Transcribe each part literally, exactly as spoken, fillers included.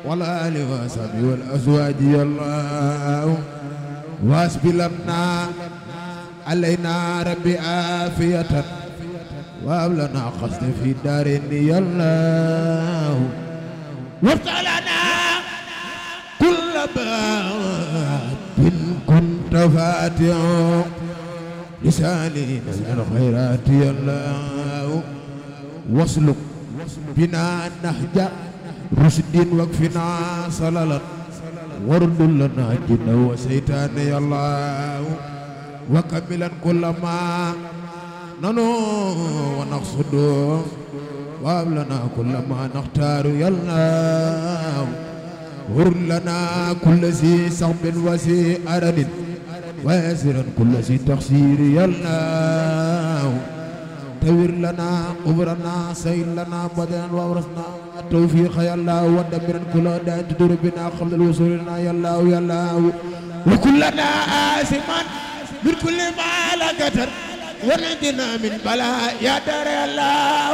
والآل وصحبه والأزواج يا الله واسبلنا علينا ربي آفية وابلنا قصد في الدارين يا الله وافتح لنا كل باب كنت فاتحا لسالين الخيرات يا الله واسلك بنا نهج رشد واكفنا صللا وارد لنا جن وشيطان يا الله وكملا كل ما ننو ونقصد وهب لنا كل ما نختار يا الله ور لنا كل ذي صعب وذي أرد ويسرا كل ذي تخسير يا الله تور لنا أمرنا سيل لنا بدنا وورثنا التوفيق يا الله ودمرا كل داء تدور بنا قبل الوصول لنا يا الله يا الله وكلنا آسما من كل ما لقتر ونجنا من بلاء يا دار يا الله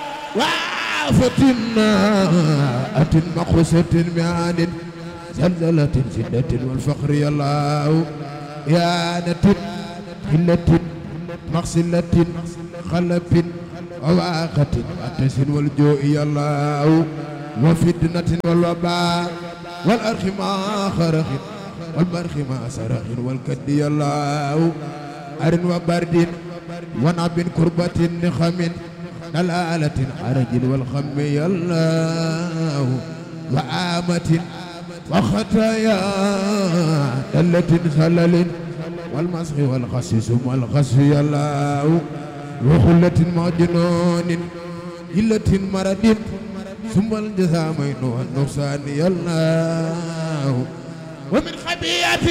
وفتنا أتن مقصة معان زلزلة شدة والفقر يا الله يا نتن قلة مغسلة خلف وواقة عطس والجوع يا الله وفتنة والوباء والأرخ ما خرخ والبرخ ما سرخ والكد يا الله أرن وبرد ونعب كربة نخم دلالة حرج والخم يا الله وعامة وخطايا دلة خلل والمسخ والخسس والخس يا الله وخلة مجنون إلة مرد ثم الجزامين والنقصان يا الله ومن خبيئة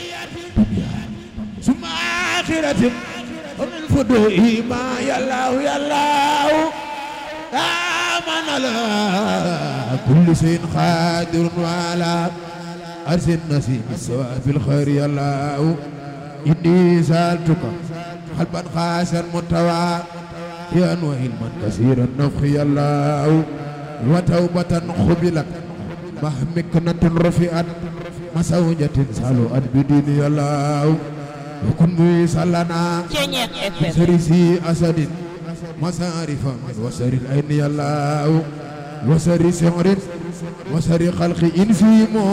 ثم آخرة ومن فدوء ما يا الله يا الله آمن على كل شيء قادر وعلى أرس النسيم السواء في الخير يا الله إني سألتك قلبا خاشعا متواضعا وعلما كثيرا النفخ يا الله وتوبة قبلت مهمكنة رفعت مسوجة سالوات بدين يا الله وكن ميسالنا سرسي أسد مسارف من وسر العين يا الله وسر سعر وسر خلق إنسيمو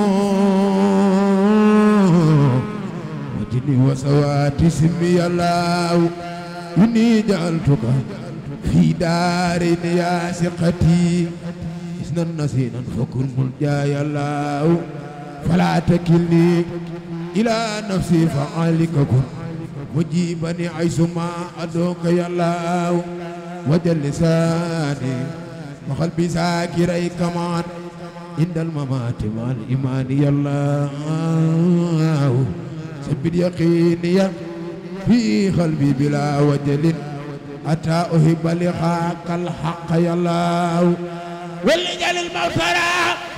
وجني وسوات سمي يا الله إني جعلتك في دار يا ثقتي إسنا نسينا فكن ملجا يا الله فلا تكلني إلى نفسي فعلك كن مجيبني عيسما أدوك يا الله وجل لساني وقلبي ساكري كمان عند الممات مع الإيمان يا الله ثبت يقيني في قلبي بلا وجل أتى أحب لقاك الحق يا الله ولجل المغفرة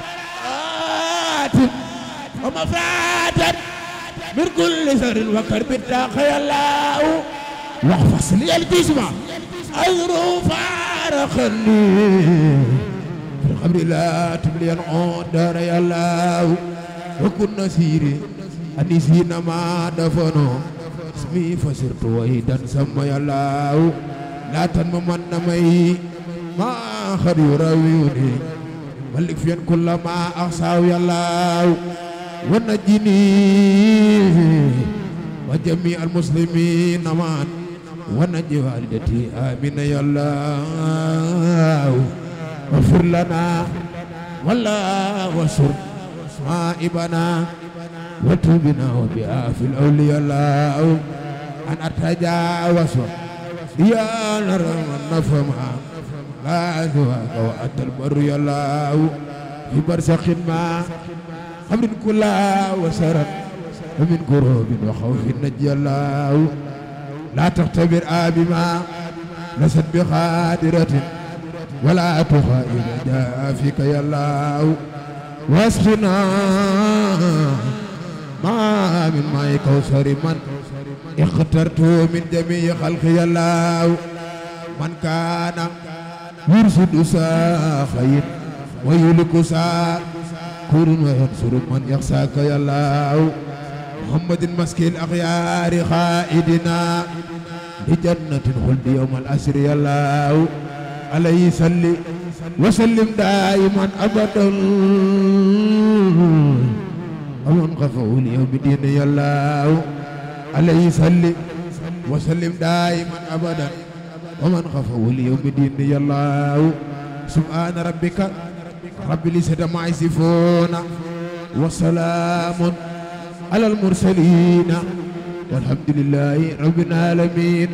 ومفرات من كل سر وكرب الداخ يا الله واحفظ لي الجسم أذرو فارقني في القبر لا تبلي العودر يا الله وكن نسيري أنسين ما دفنوا اسمي فسرت وحيدا سمى يا الله لا تنممن مي ما خد يراويني ملك فين كل ما أخساو يا الله ونجني وجميع المسلمين مان ونجي والدتي آمين يا الله واغفر لنا والله وسر مائبنا وتوبنا وبها في الأولياء الله أن أتجاوز يا نرم النفما لا ذواك وأنت البر يا الله في برزخ ما أمر كلها وسرت ومن كروب وخوف نجي الله لا تختبر بما لست بقادرة ولا تخائب جاء فيك يا الله واسقنا ما من ماء كوثر من اخترت من جميع خلق يا الله من كان يرشد سا خير ويهلك سا شكور وينصر من يخشاك يا الله محمد مسكي الأخيار خائدنا لجنة الخلد يوم الأسر يا الله عليه صل وسلم دائما أبدا ومن غفوا اليوم الدين يا الله عليه صل وسلم دائما أبدا ومن غفوا اليوم الدين يا الله سبحان ربك رب العزة عما يصفون وسلام على المرسلين والحمد لله رب العالمين.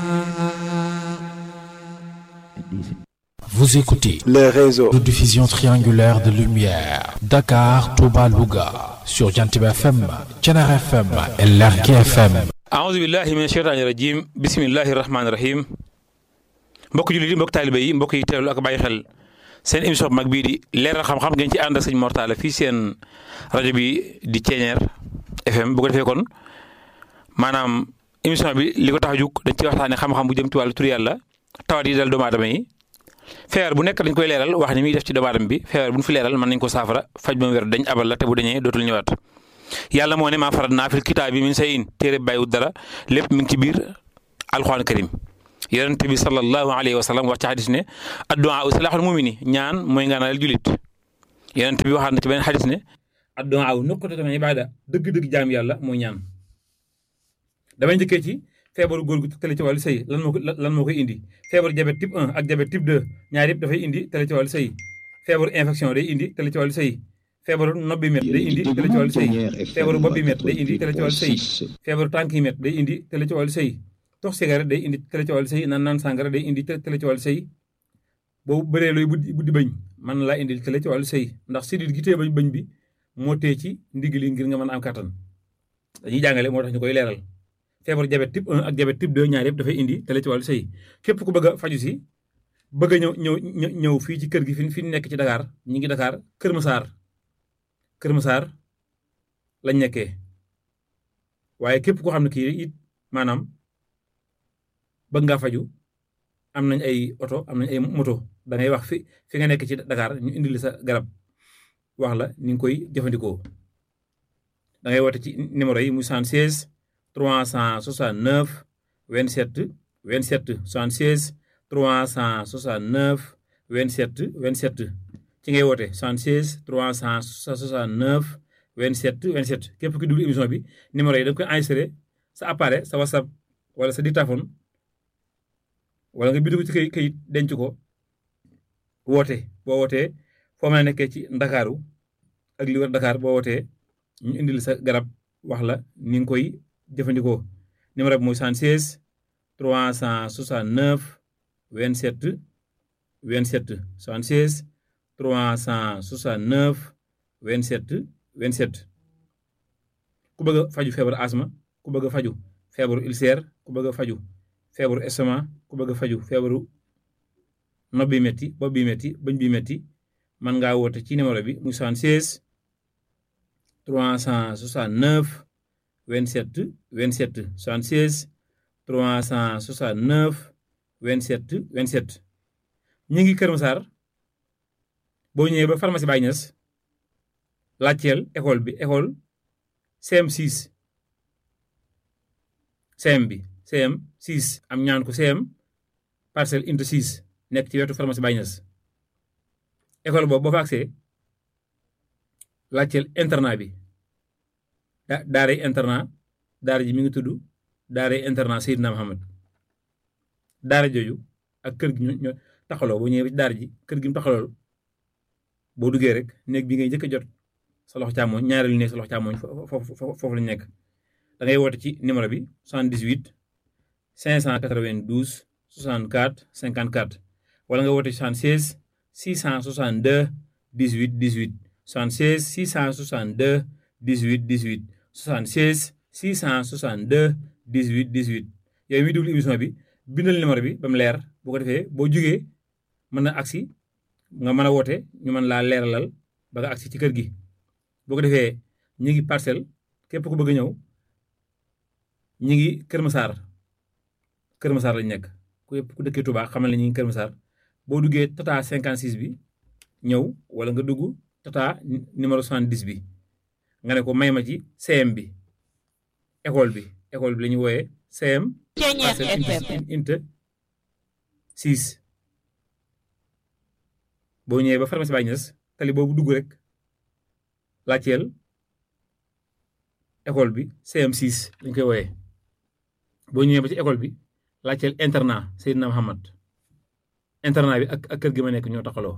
Vous écoutez les réseaux de diffusion triangulaire de lumière Dakar, Touba, Louga sur Jantiba F M, Thiénaba F M et Lergui F M. A'udhu billahi minash shaitani rajim. Bismillahir rahmanir rahim. Mbokk jullit yi mbokk taalibe yi mbokk yi teewlu ak bàyyi xel seen émission bu mag bii di leeral xam-xam ngeen ci ànd ak sëñ Mor Talla fii seen rajo bi di Thiéniere F M bu ko defee kon maanaam émission bi li ko tax a jug dañ ci waxtaanee xam-xam bu jëm ci wàllu tur yàlla tawat yi dal doomu aadama yi feebar bu nekk dañ koy leeral wax ni muy def ci doomu aadama bi feebar bu ñu fi leeral mën nañ ko saafara faj ba mu wér dañ abal la te bu dañee dootul ñëwaat yàlla moo ne maa faratnaa fil kitaabi min shay'in téere bàyyiwut dara lépp mi ngi ci biir alxuraan karim yonent bi sallallahu alayhi wa sallam wax ci xadis ne addu'a silaaxul mu'mini ñaan mooy ngaanal julit yonent bi waxaat na ci benn xadis ne addu'a nuqtatun ibaada dëgg-dëgg jaam yàlla mooy ñaan damay njëkkee ci feebaru góor gu tële ci wàllu sëy lan moo ko lan moo koy indi feebaru diabète type un ak diabète type deux ñaar yëpp dafay indi tële ci wàllu sëy feebaru infection day indi tële ci wàllu sëy feebaru nopp bi métti day indi tële ci wàllu sëy feebaru bopp bi métti day indi tële ci wàllu sëy feebaru tànk yi métti day indi tële ci wàllu sëy tox cigarette day indi tële ci wàllu sëy naan naan sàngara day indi tële ci wàllu sëy boobu bëree looy buddi buddi bañ mën laa indil tële ci wàllu sëy ndax sidit gi tee bañ bañ bi moo tee ci ndigg li ngir nga mën a am kattan dañuy jàngale moo tax ñu koy leeral feebaru diabète type un ak diabète type deux ñaar yëpp dafay indi tële ci wàllu sëy képp ku bëgg a faju si bëgg a ñëw ñëw ñëw fii ci kër gi fi fi nekk ci Dakar ñi ngi Dakar Kër Massar Kër Massar lañ nekkee waaye képp koo xam ne kii it maanaam bëgg ngaa faju am nañ ay oto am nañ ay moto da ngay wax fi fi nga nekk ci Dakar ñu indil sa garab wax la ni nga koy jëfandikoo da ngay woote ci numéro yi muy soixante-seize trois cent soixante-neuf vingt-sept vingt-sept soixante-seize trois cent soixante-neuf vingt-sept vingt-sept ci ngay woote soixante-seize trois cent soixante-neuf vingt-sept vingt-sept képp ki dugg émission bi numéro yi da nga koy enregistré sa appareil sa WhatsApp wala sa dictaphone wala nga bind ko ci kay kayit denc ko woote boo wootee foo mën a nekkee ci Ndakaaru ak li wër Dakar boo wootee ñu indil sa garab wax la ni nga koy jëfandikoo numéro bi mooy soixante-seize trois cent soixante-neuf vingt-sept vingt-sept soixante-seize trois cent soixante-neuf vingt-sept vingt-sept ku bëgg a faju feebaru asma ku bëgg a faju feebaru ulcère ku bëgg a faju feebaru estomac ku bëgg a faju feebaru nopp bi métti bopp bi métti bëñ bi métti mën ngaa woote ci numéro bi muy soixante-seize trois cent soixante-neuf vingt-sept vingt-sept soixante-seize trois cent soixante-neuf vingt-sept vingt-sept ñi ngi Kër Massar boo ñëwee ba pharmacie Baye Niass laajteel école bi école C M six C M bi C M six am ñaan ko C M parcelle unité six nekk ci wetu pharmacie Baye Niass école boobu boo fa agsee laajteel internat bi da daaray internat daara ji mi ngi tudd daaray internat Seydina Mohamed daara jooju ak kër gi ñoo taxaloo boo ñëwee ci daara ji kër gi mu taxalool boo duggee rek néeg bi ngay njëkk a jot sa loxo càmmooñ ñaareelu néeg sa loxo càmmooñ foofu foofu lañ nekk da ngay woote ci numéro bi soixante-dix-huit cinq cent quatre-vingt-douze soixante-quatre cinquante-quatre wala nga woote soixante-seize six cent soixante-deux dix-huit dix-huit soixante-seize six cent soixante-deux dix-huit dix-huit soixante-seize six cent soixante-deux dix-huit dix-huit yow mi déglu émission bi bindal numéro bi ba mu leer bu ko defee boo jugee mën na agsi nga mën a woote ñu mën laa leeralal ba nga agsi ci kër gi boo ko defee ñi ngi parcelle képp ku bëgg a ñëw ñi ngi Kër Massar Kër Massar lañ nekk ku yëpp ku dëkkee Touba xamal ne ñi ngi Kër Massar boo duggee Tata cinquante-six bi ñëw wala nga dugg tata numéro soixante-dix bi nga ne ko may ma ci C M bi école bi école bi la ñu wooyee C M inte six boo ñëwee ba pharmacie Baye Niass tali boobu dugg rek laajteel école bi C M six lañ koy wooyee boo ñëwee ba ci école bi laajteel internat Seydina Mohamed internat bi ak ak kër gi ma nekk ñoo taxaloo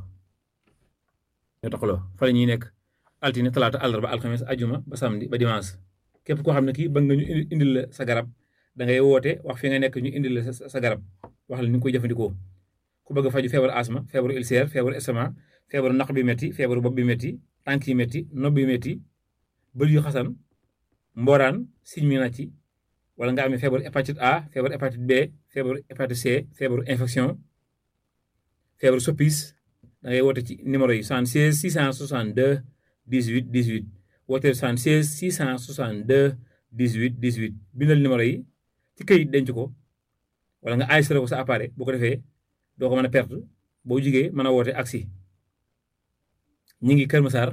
ñoo taxaloo fa la ñuy nekk altine talaata àllarba alxames ajuma ba samedi ba dimanche képp koo xam ne kii bëgg nga ñu indil la sa garab da ngay woote wax fi nga nekk ñu indil la sa sa garab wax la ni nga koy jëfandikoo ku bëgg a faju feebaru asma feebaru ulcère feebaru estomac feebaru naq bi métti feebaru bopp bi métti tànk yi métti nopp bi métti bët yu xasan mbooraan siñ mi na ci wala nga amee feebaru hépatite A feebaru hépatite B feebaru hépatite C feebaru infection feebaru soppis da ngay woote ci numéro yi soixante-seize six cent soixante-deux dix-huit dix-huit wooteel soixante-seize six cent soixante-deux dix-huit dix-huit bindal numéro yi ci këyit denc ko wala nga enregistré ko sa appareil boo ko defee doo ko mën a perte boo jugee mën a woote aksi ñi ngi Kër Massar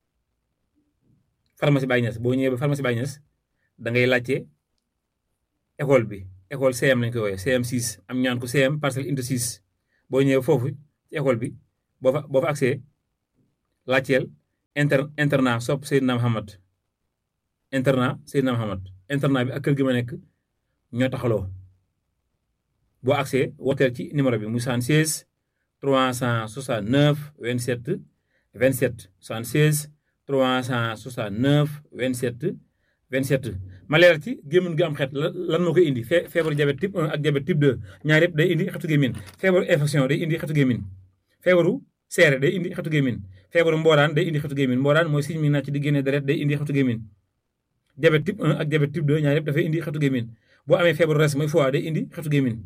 pharmacie Baye Niass boo ñëwee ba pharmacie Baye Niass da ngay laajte école bi école C M lañ koy wooye C M six am ñaan ko C M parcelle unité six boo ñëwee foofu ci école bi boo fa boo fa accès laajteel inter internat sopp Seydina Mohamed internat Seydina Mohamed internat bi ak kër gi ma nekk ñoo taxaloo boo accès wooteel ci numéro bi muy soixante-seize trois cent soixante-neuf vingt-sept vingt-sept soixante-seize trois cent soixante-neuf vingt-sept vingt-sept ma leeral ci gémmiñ gi am xeet lan moo koy indi feebaru diabète type un ak diabète type deux ñaar yëpp day indi xetu gémmiñ feebaru infection day indi xetu gémmiñ feebaru seere day indi xetu gémmiñ feebaru mbooraan day indi xetu gémmiñ mbooraan mooy siñ mi nàcc di génne deret day indi xetu gémmiñ diabète type un ak diabète type deux ñaar yëpp dafay indi xetu gémmiñ boo amee feebaru res mooy foie day indi xetu gémmiñ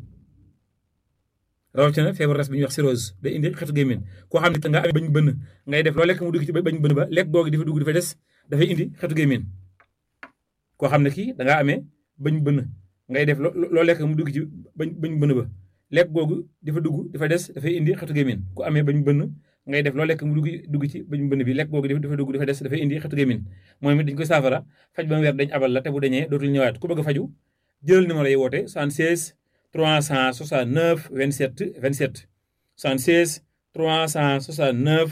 rawatina feebaru res bi ñuy wax cirrhose day indi xetu gémmiñ koo xam ne nga amee bañ bënn ngay def loo lekk mu dugg ci bañ bënn ba lekk googu di fa dugg di fa des dafay indi xetu gémmiñ koo xam ne kii da ngaa amee bañ bënn ngay def loo lekk mu dugg ci bañ bañ bënn ba lekk googu di fa dugg di fa des dafay indi xetu gémmiñ ku amee bañ bënn ngay def loo lekk mu dugg dugg ci bañ bënn bi lekk googu di fa dugg di fa des dafay indi xetu gémmiñ mooy mi dañ koy saafara faj ba mu weer dañ abal la te bu dañee dootul ñëwaat ku bëgg a faju jëlal numéro yi woote soixante-seize trois cent soixante-neuf vingt-sept vingt-sept soixante-seize trois cent soixante-neuf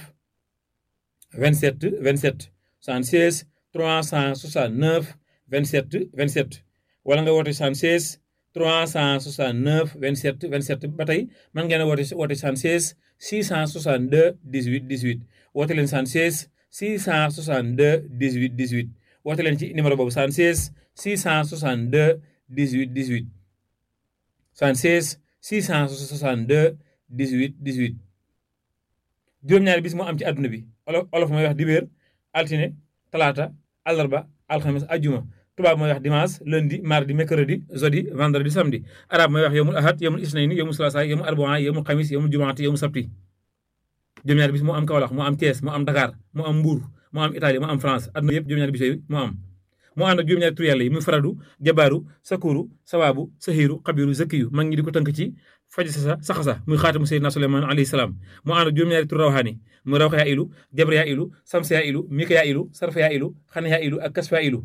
vingt-sept vingt-sept soixante-seize trois cent soixante-neuf vingt-sept vingt-sept wala nga woote soixante-seize trois cent soixante-neuf vingt-sept vingt-sept ba tey man ngeen a woote woote soixante-seize six cent soixante-deux dix-huit dix-huit woote leen soixante-seize six cent soixante-deux dix-huit dix-huit woote leen ci numéro boobu soixante-seize six cent soixante-deux dix-huit dix-huit soixante-seize six cent soixante-deux dix-huit dix-huit juróom-ñaari bis moo am ci àdduna bi olof olof mooy wax dibéer altine talaata àllarba alxames ajjuma tubaab mooy wax dimanche lundi mardi mercredi jeudi vendredi samedi arab mooy wax yowmul ahad yowmul isnayni yowmul salaasa yowmul arbaa yowmul xamis yowmul jumaati yowmul sabti juróom-ñaari bis moo am Kaolack moo am Thiès moo am Dakar moo am Mbour moo am Italie moo am France àdduna yëpp juróom-ñaari bis yooyu moo am moo ànd ak juróom-ñaari tur yàlla yi muy faradu jabaaru sakuru sawaabu sahiru xabiru zakiyu mag ñi di ko tënk ci faj sa saxasa muy xaatamu seydina Suleymaan alayhi salaam moo ànd ak juróom-ñaari tur rawxaani muy rawxa yaa ilu jabre yaa ilu samse yaa ilu mika yaa ilu sarfa yaa ilu xane yaa ilu ak kasfa yaa ilu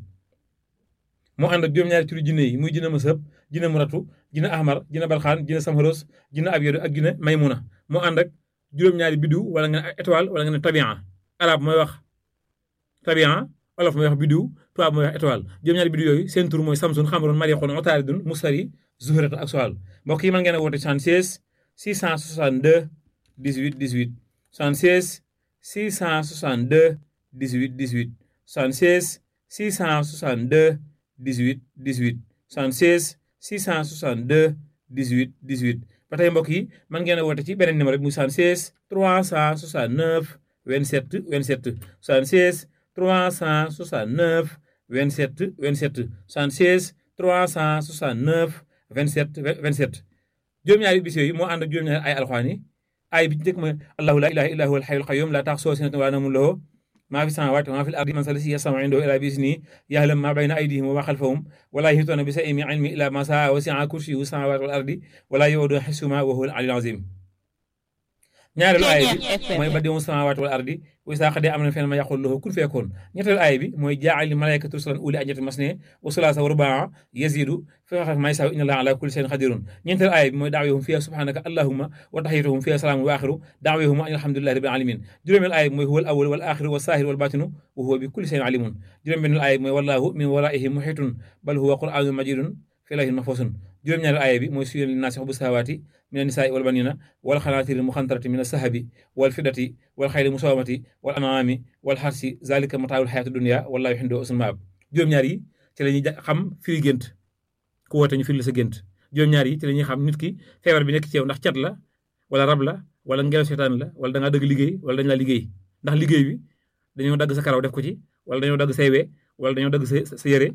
moo ànd ak juróom-ñaari turu jinne yi muy jinne masëb jinne muratu jinne ahmar jinne balxaan jinne samharos jinne abyadu ak jinne maymuna moo ànd ak juróom-ñaari biddiw wala nga ne étoile wala nga ne tabian arab mooy wax tabian olof mooy wax biddiw tubaab mooy wax étoile juróom-ñaari biddiw yooyu seen tur mooy samsun xamron marixoon otaaridun musari zuhrata ak soal mbokk yi mën ngeen a woote soixante-seize six cent soixante-deux dix-huit dix-huit soixante-seize six cent soixante-deux dix-huit dix-huit soixante-seize six cent soixante-deux dix-huit dix-huit soixante-seize six cent soixante-deux dix-huit dix-huit ba tey mbokk yi mën ngeen a woote ci beneen numéro bi muy soixante-seize trois cent soixante-neuf vingt-sept vingt-sept soixante-seize trois cent soixante-neuf vingt-sept vingt-sept soixante-seize trois cent soixante-neuf vingt-sept vingt-sept juróom-ñaari bis yooyu moo ànd ak juróom-ñaari ay alxuraan yi ay bi ci njëkk mooy allahu la ilaha illa huwa alhayyul qayyum la ta'khudhuhu sinatun wa la nawmun lahu ma fi samawati wa ma fil ardi man zalladhi yashfa'u 'indahu illa bi idhnihi ya'lamu ma bayna aydihim wa ma khalfahum wa la yuhituna bi shay'in min 'ilmihi illa ma sha'a wa wasi'a kursiyyuhu as-samawati wal ardi wa la ya'uduhu hifdhuhuma wa huwa al-'aliyyul 'azim ñaareelu aaya bi mooy badi'u samaawaati wal ardi wa izaa qadaa amran fa innamaa yaquulu lahu kun fayakun ñetteelu aaya bi mooy jaa'alil malaa'ikata rusulan ulii ajnihatin masnaa wa sulaasa wa rubaa'a yaziidu fi xalqi maa yashaa'u inna Allaaha alaa kulli shay'in qadiirun ñeenteelu aaya bi mooy da'waahum fiihaa subhaanaka allaahumma wa tahiyyatuhum fiihaa salaamun wa aaxiru da'waahum anil hamdulillaahi rabbil aalamiin juróomeelu aaya bi mooy huwal awwalu wal aaxiru was zaahiru wal baatinu wa huwa bi kulli shay'in aliimun juróom-benneelu aaya bi mooy wallaahu min waraa'ihim muhiitun bal huwa qur'aanun majiidun fii lawhin mahfuuz juróom-ñaareelu aaya bi mooy suyyina linnaasi hubbu shahawaati mina nisaa'i wal baniina wal qanaatiiri l-muqantarati mina z-zahabi wal fiddati wal xayli musawwamati wal an'aami wal harsi zaalika mataa'ul hayaati dunyaa wallaahu indahu husnul ma'aab juróom-ñaar yi ci la ñuy xam firi gént ku woote ñu firi la sa gént juróom-ñaar yi ci la ñuy xam nit ki feebar bi nekk ci yow ndax cat la wala rab la wala ngelaw seetaan la wala da ngaa dëgg liggéey wala dañ laa liggéey ndax liggéey bi dañoo dagg sa karaw def ko ci wala dañoo dagg say we wala dañoo dagg sa sa yére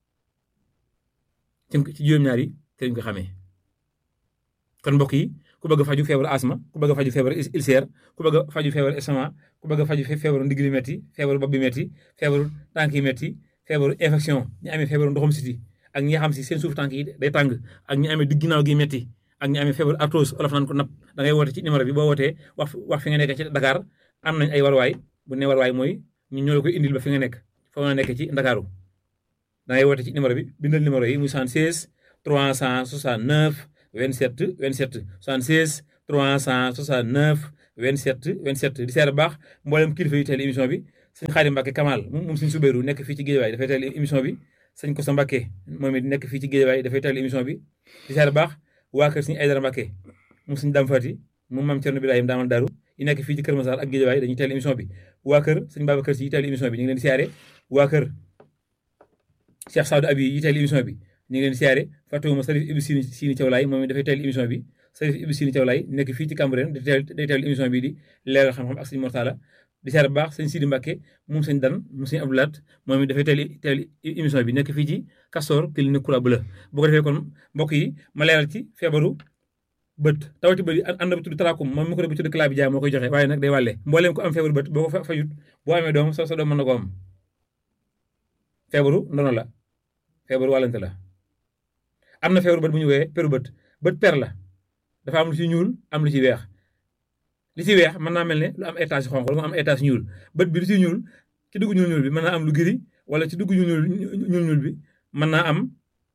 ci juróom-ñaar yi te ñu ko xamee kon mbokk yi ku bëgg a faju feebaru asma ku bëgg a faju feebaru ulcère ku bëgg a faju feebaru estomac ku bëgg a faju feebaru ndigg li metti feebaru bopp bi metti feebaru tànk yi metti feebaru infection ñi amee feebaru ndoxum siti ak ñi xam si seen suuf tànk yi day tàng ak ñi amee digg ginnaaw gi metti ak ñi amee feebaru arthrose olof naan ko napp da ngay woote ci numéro bi boo wootee wax wax fi nga nekk ci Dakar am nañ ay warwaay bu ne warwaay mooy ñu ñoo la koy indil ba fi nga nekk fa nga nekk ci Ndakaaru da ngay woote ci numéro bi bindal numéro yi muy soixante-seize trois cent soixante-neuf vingt-sept vingt-sept soixante-seize trois cent soixante-neuf vingt-sept vingt-sept di seer baax mboolem kilifa yi teel émission bi sëñ Xaadim Mbàkke Kamal moom sëñ Subeeru nekk fii ci Géejawaay dafay teel émission bi sëñ Kosa Mbàkke moom it nekk fii ci Géejawaay dafay teel émission bi di seer baax waa kër sëñ Aydara Mbàkke moom sëñ Dam Fati moom maam Cerno Birahim daamal daaru yi nekk fii ci Kër Masaar ak Géejawaay dañuy teel émission bi waa kër sëñ Babacar Si yi teel émission bi ñu ngi leen di siyaare waa kër Cheikh Saadou Abi yi teel émission bi ñu ngi leen di siyaare fàttewuma Sarif Ibou Sini Sini Thiawlaay moom it dafay teel émission bi Sarif Ibou Sini Thiawlaay nekk fii ci Cambérène di teel day teel émission bi di leeral xam-xam ak sëñ Mortala di siyaare bu baax sëñ Sidi Mbàkke moom sëñ Dan moom sëñ Abdoulaat moom it dafay teel teel émission bi nekk fii ci Castor clinique Croix Bleue bu ko defee kon mbokk yi ma leeral ci feebaru bët tawati bët yi ànd ba tudd trachome moom mi ko def bu tudd clavi jaay moo koy joxe waaye nag day wàlle mbooleem ko am feebaru bët boo ko fajut boo amee doom sa sa doom mën na ko am feebaru ndono la feebaru wàllante la am na feebaru bët bu ñu woowee peru bët bët per la dafa am lu ci ñuul am lu ci weex li ci weex mën naa mel ne lu am étage xonq wala mu am étage ñuul bët bi lu ci ñuul ci dugg ñuul ñuul bi mën naa am lu giri wala ci dugg ñuul ñuul ñuul bi mën naa am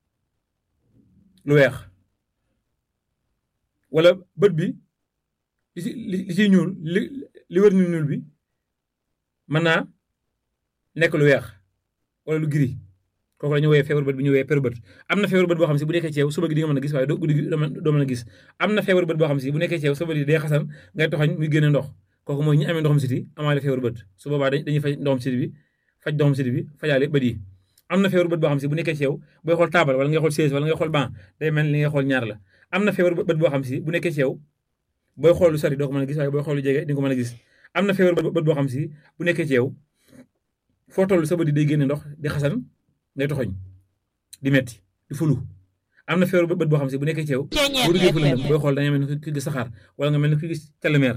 lu weex wala bët bi li ci li ciy ñuul li li wër ñuul ñuul bi mën naa nekk lu weex wala lu giri kooku la ñu woowee feebar bët bi ñu woowee peru bët am na feebar bët boo xam si bu nekkee ci yow suba gi di nga mën a gis waaye doo guddi gi doo mën a gis am na feebar bët boo xam si bu nekkee ci yow suba gi day xasan ngay toxañ muy génne ndox kooku mooy ñi amee ndoxum siti amaale feebar bët su boobaa dañuy faj ndoxum siti bi faj ndoxum siti bi fajaale bët yi am na feebar bët boo xam si bu nekkee ci yow booy xool taabal wala ngay xool chaise wala ngay xool banc day mel li ngay xool ñaar la am na feebar bët boo xam si bu nekkee ci yow booy xool lu sori doo ko mën a gis waaye booy xool lu jege di nga ko mën a gis am na feebar bët boo xam si bu nekkee ci yow foo toll sa bët yi day génne ndox di xasan ngay toxoñ di metti di fulu am na feebar bët boo xam si bu nekkee ci yow boo duggee fu lëndëm booy xool dañoo mel ni ku gis saxaar wala nga mel ni ku gis telemer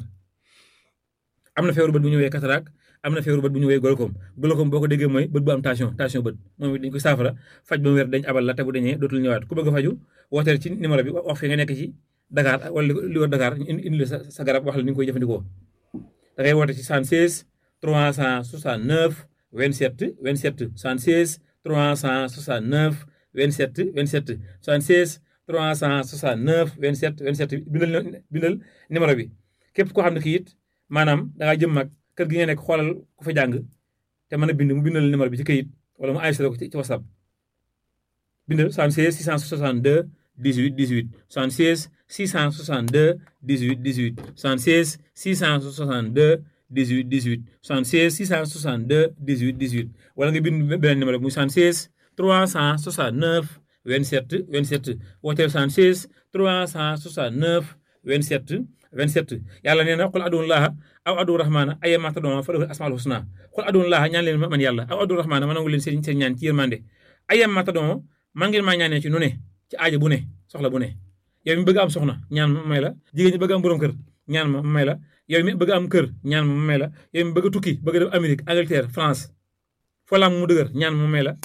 am na feebar bët bu ñu woowee cataracte am na feebar bët bu ñu woowee glaucome glaucome boo ko déggee mooy bët bu am tension tension bët moom it dañ ko saafara faj ba mu wér dañ abal la te bu dañee dootul ñëwaat ku bëgg a faju wooteel ci numéro bi wax fi nga nekk ci Dakar wala li wër Dakar indi la sa garab wax la ni nga koy jëfandikoo da ngay woote ci soixante-seize trois cent soixante-neuf vingt-sept vingt-sept soixante-seize trois cent soixante-neuf vingt-sept vingt-sept soixante-seize trois cent soixante-neuf vingt-sept vingt-sept bindal bindal numéro bi képp koo xam ne kii it maanaam da ngaa jëm mag kër gi nga nekk xoolal ku fa jàng te mën a bind mu bindal numéro bi ci këyit wala mu enregistré ko ci WhatsApp bindal soixante-seize six cent soixante-deux dix-huit dix-huit soixante-seize six cent soixante-deux dix-huit dix-huit soixante-seize six cent soixante-deux dix-huit dix-huit soixante-seize six cent soixante-deux dix-huit dix-huit wala nga bind beneen numéro bi muy soixante-seize trois cent soixante-neuf vingt-sept vingt-sept wooteel soixante-seize trois cent soixante-neuf vingt-sept vingt-sept yàlla nee na qul adullaha aw adu rahmana ayyama tad'u falahu al-asmaul husna qul adullaha ñaan leen man yàlla aw adu rahmana ma nangu leen seen seen ñaan ci yërmande ayyama tad'u man ngeen maa ñaanee ci nu ne ci aajo bu ne soxla bu ne yow mi bëgg am soxna ñaan ma may la jigéen ñi bëgg am borom kër ñaan ma may la yow mi bëgg am kër ñaan ma may la yow mi bëgg tukki bëgg dem Amérique Angleterre France foo la mu dëgër ñaan ma may la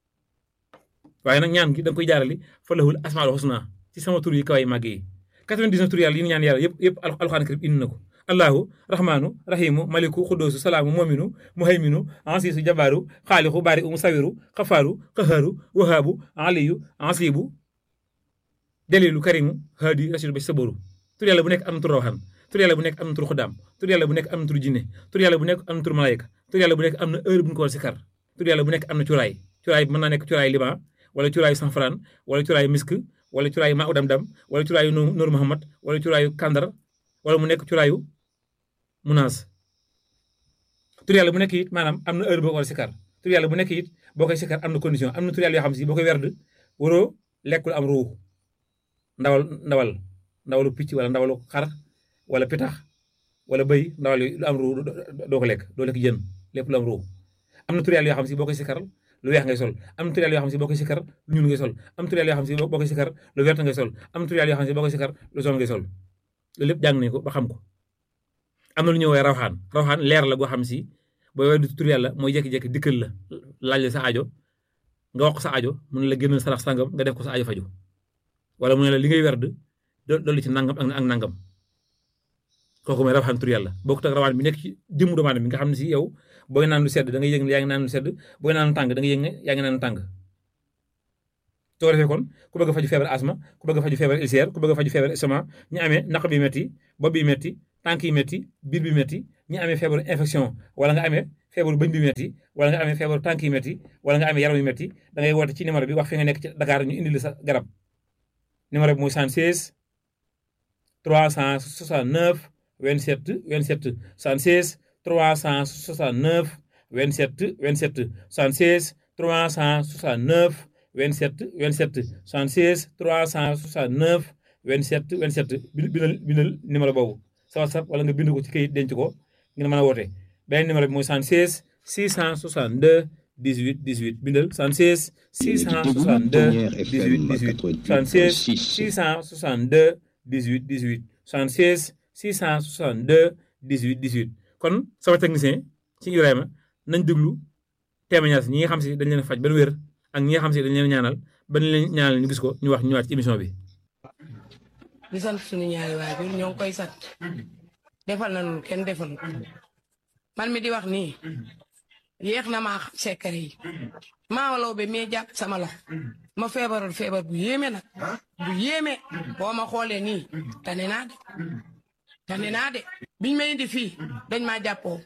waaye nag ñaan gi da nga koy jaarali falahul asmaul husna ci sama tur yi kaw yi màgg yi quatre-vingt-dix-neuf tur yàlla yi ñu ñaan yàlla yëpp yëpp alxuraan karim indi na ko allahu rahmanu rahimu maliku xuddoosu salaamu mominu muhayminu ansiisu jabaaru xaalixu baari u musawiru xafaaru qaharu wahaabu aliyu asibu dalilu karimu haadi rasidu ba saboru tur yàlla bu nekk am na tur rawxaan tur yàlla bu nekk am na tur xudaam tur yàlla bu nekk am na tur jinne tur yàlla bu nekk am na tur malayka tur yàlla bu nekk am na heure bu ñu ko war si kar tur yàlla bu nekk am na curaay curaay mën naa nekk curaay liban wala curaayu sanfran wala curaayu misk wala curaayu maa udam dam wala curaayu Noor Muhammad wala curaayu kandar wala mu nekk curaayu munaas tur yàlla bu nekk it maanaam am na heure boo ko war a sikar tur yàlla bu nekk it boo koy sikar am na condition am na tur yàlla yoo xam si boo koy werd waroo lekkul am ruux ndawal ndawal ndawalu picc wala ndawalu xar wala pitax wala bëy ndawal lu am ruux doo ko lekk doo lekk jën lépp lu am ruux am na tur yàlla yoo xam si boo koy sikar lu weex ngay sol am na tur yàlla yoo xam si boo koy sikar lu ñuul ngay sol am na tur yàlla yoo xam si boo koy sikar lu vert ngay sol am na tur yàlla yoo xam si boo koy sikar lu jaune ngay sol loolu lépp jàng nañ ko ba xam ko am na lu ñuy woowee rawxaan rawxaan leer la goo xam si booy weddi tur yàlla mooy jékki-jékki dikkal la laaj la sa aajo nga wax ko sa aajo mu ne la génnal sarax sangam nga def ko sa aajo faju wala mu ne la li ngay werd dolli ci nangam ak ak nangam kooku mooy rawxaan tur yàlla bokkut ak rawaan bi nekk ci jëmmu doomu aadama bi nga xam ne si yow booy naan lu sedd da ngay yëg ne yaa ngi naan lu sedd booy naan lu tàng da ngay yëg ne yaa ngi naan lu tàng soo defee kon ku bëgg a faju feebar asma ku bëgg a faju feebar ulcère ku bëgg a faju feebar estomac ñi amee naq bi metti bopp bi metti tànk yi metti biir bi metti ñi amee feebaru infection wala nga amee feebaru bëñ bi metti wala nga amee feebaru tànk yi metti wala nga amee yaram yi metti da ngay woote ci numéro bi wax fi nga nekk ci Dakar ñu indi la sa garab numéro bi mooy soixante-seize trois cent soixante-neuf vingt-sept vingt-sept soixante-seize trois cent soixante-neuf vingt-sept vingt-sept soixante-seize trois cent soixante-neuf vingt-sept vingt-sept soixante-seize trois cent soixante-neuf vingt-sept vingt-sept bindal bindal numéro boobu sa WhatsApp wala nga bind ko ci kayit denc ko ngeen mën a woote beneen numéro bi mooy soixante-seize six cent soixante-deux dix-huit dix-huit bindal soixante-seize six cent soixante-deux dix-huit dix-huit soixante-seize six cent soixante-deux dix-huit dix-huit soixante-seize six cent soixante-deux dix-huit dix-huit kon sama technicien ci Ibrahima nañ déglu témoignage ñi nga xam si dañ leen faj ba wér ak ñi nga xam si dañ leen ñaanal ba leen ñaanal ñu gis ko ñu wax ñu ñëwaat ci émission bi. di sant suñu ñaari waajur ñoo ngi koy sant defal nañu kenn defal man mi di wax nii yéex na maa xam secret yi maa law be mee jàpp sama loxo ma feebaroon feebar bu yéeme nag bu yéeme boo ma xoolee nii tane naa de tane naa de biñ ma indi fii dañ maa jàppoo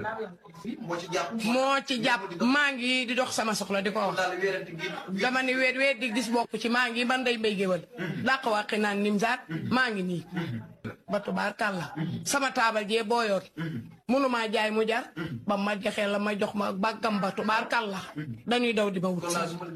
moo ci jàpp maa ngi di dox sama soxla di ko wax dama ni weet weet di gis bokk ci maa ngi man day mbay géwal dàq wàqi naan nim zaat maa ngi nii ba tubaarkàlla sama taabal jee booyoon mënumaa jaay mu jar ba ma joxee la ma jox ma bàggam ba tubaarkàlla dañuy daw di ma wut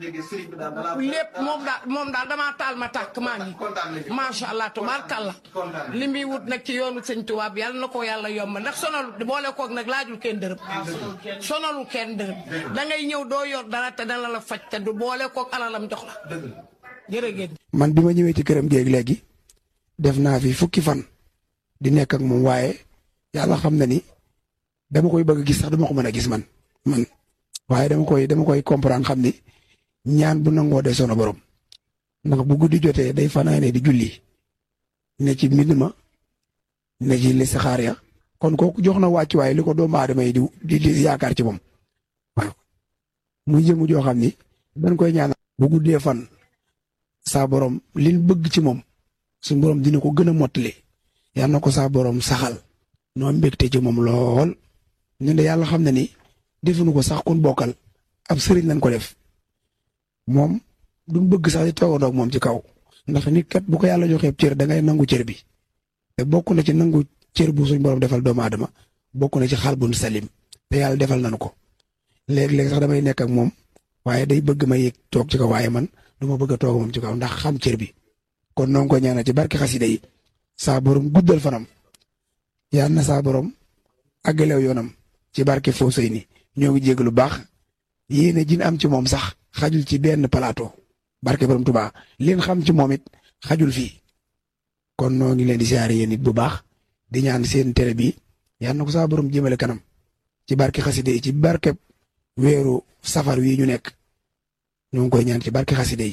lépp moom daal moom daal damaa taal ma tàkk maa ngi macha allah tubaarkàlla li muy wut nag ci yoonu sëñ tubaab yàlla na ko yàlla yomb ndax sonalu boole koog nag laajul kenn dërëm sonalu kenn dërëm da ngay ñëw doo yor dara te dana la faj te du boole koog alalam jox la jërëjëf. man bi ma ñëwee ci këram géeg léegi def naa fi fukki fan di nekk ak moom waaye yàlla xam na ni dama koy bëgg gis sax dama ko mën a gis man man waaye dama koy dama koy comprendre xam ni ñaan bu nangoo de sono borom ndax bu guddi jotee day fanaane di julli ne ci mbind ma ne ci listixaar ya kon kooku jox na wàcc waaye li ko doomu aadama yi di di yaakaar ci moom waaw muy jëmu joo xam ni dañ koy ñaanal bu guddee fan saa borom liñ bëgg ci moom suñu borom dina ko gën a mottali yal na ko saa borom saxal noo mbégte ci moom lool ñun de yàlla xam na ni defuñu ko sax kun bokkal ab sëriñ lañ ko def moom duñ bëgg sax di toogandoo ak moom ci kaw ndax nit kat bu ko yàlla joxee cër da ngay nangu cër bi te bokk na ci nangu cër bu suñ borom defal doomu aadama bokk na ci xal bun salim te yàlla defal nañu ko léeg-léeg sax damay nekk ak moom waaye day bëgg ma yëg toog ci kaw waaye man du ma bëgg a toog moom ci kaw ndax xam cër bi kon noo ngi ko ñaanal ci barke xasida yi saa borom guddal fanam yal na saa borom àggalew yoonam ci barke Fawzeyni ni ñoo ngi jégg lu baax yéene jin am ci moom sax xajul ci benn plateau barke borom Tuubaa leen xam ci moom it xajul fii kon noo ngi leen di siyaare yéen it bu baax di ñaan seen télé bi yal na ko saa borom jëmale kanam ci barke xasida yi ci barke weeru safar wi ñu nekk ñoo ngi koy ñaan ci barke xasida yi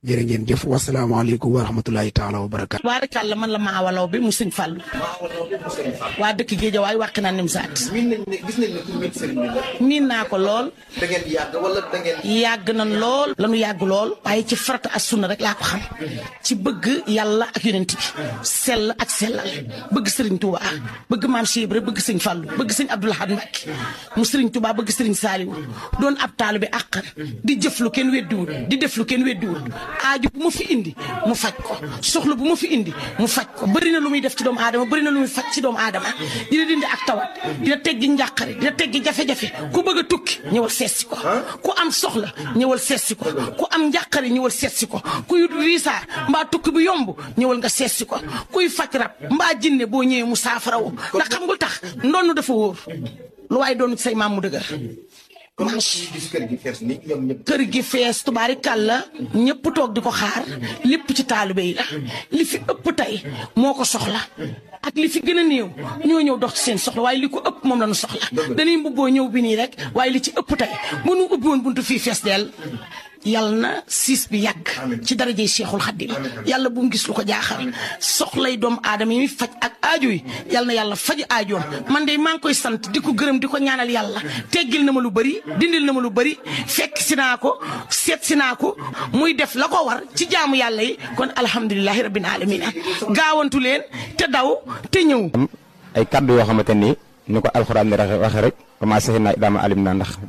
jërë ngeen jëf wasalaamaaleykum wa rahmatulahi taala wa barakaatu. waarakàlla man la maawalaw bi mu sëñ Fallu waa dëkk Géejawaay wàq naa nim saat miin nañ ne gis nañ ne ku miin sëriñ bi la. miin naa ko lool da ngeen di yàgg wala da ngeen. yàgg nañ lool lanu yàgg lool waaye ci farata ak sunna rek laa ko xam ci bëgg yàlla ak yonent bi sell ak sellal bëgg sëriñ Touba bëgg maam Cheikh Ibra bëgg sëñ Fallu bëgg sëñ Abdou Lahad Mbacké mu sëriñ Touba bëgg sëriñ Saliou doon ab taalibe bi àqan di jëf lu kenn weddiwul di def lu kenn weddiwul aaju bu ma fi indi mu faj ko soxla bu ma fi indi mu faj ko bëri na lu muy def ci doomu aadama bëri na lu muy faj ci doomu aadama dina dindi ak tawat dina teggi njàqare dina teggi jafe-jafe ku bëgg a tukki ñëwal seetsi ko ku am soxla ñëwal seetsi ko ku am njàqare ñëwal seetsi ko kuy riisaa mbaa tukki bu yomb ñëwal nga seetsi ko kuy faj rab mbaa jinne boo ñëwee mu saafarawu ndax xam nga tax ndonn dafa wóor lu waaye doon say maam mu dëgër comme gis kër gi fees ni ñoom ñëpp. kër gi fees tubaarikàlla ñëpp toog di ko xaar lépp ci taalibe yi la li fi ëpp tey moo ko soxla ak li fi gën a néew ñoo ñëw dox ci seen soxla waaye li ko ëpp moom la ñu soxla dañuy mbubboo ñëw bi nii rek waaye li ci ëpp tey bu nu ubbi woon buntu fii fees dell yàlla na siis bi yàgg ci darajey Cheikhul Khadim yàlla bu mu gis lu ko jaaxal soxlay doomu aadama yi muy faj ak aajo yi yàlla na yàlla faj aajoom man de maa ngi koy sant di ko gërëm di ko ñaanal yàlla teggil na ma lu bëri dindil na ma lu bëri fekk si naa ko seet si naa ko muy def la ko war ci jaamu yàlla yi kon alhamdulilahi rabbil alamin gaawantu leen te daw te ñëw. ay kaddu yoo xamante ni ni ko alxuraan ni waxe rek commencé naa dama alim naa ndax